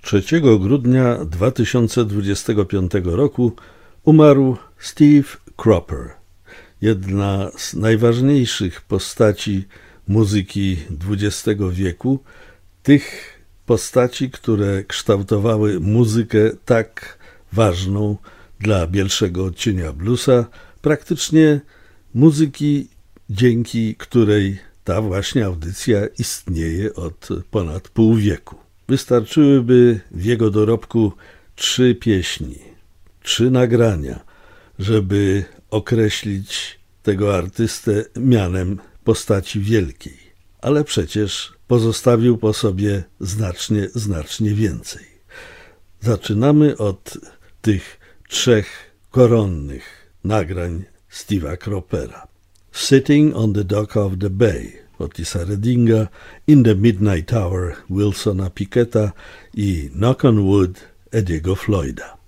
3 grudnia 2025 roku umarł Steve Cropper, jedna z najważniejszych postaci muzyki XX wieku, tych postaci, które kształtowały muzykę tak ważną dla bielszego odcienia bluesa, praktycznie muzyki, dzięki której ta właśnie audycja istnieje od ponad pół wieku. Wystarczyłyby w jego dorobku 3 pieśni, 3 nagrania, żeby określić tego artystę mianem postaci wielkiej. Ale przecież pozostawił po sobie znacznie więcej. Zaczynamy od tych 3 koronnych nagrań Steve'a Croppera. Sitting on the Dock of the Bay, Otisa Reddinga, In the Midnight Hour, Wilsona Picketta i Knock on Wood, Eddie'ego Floyda.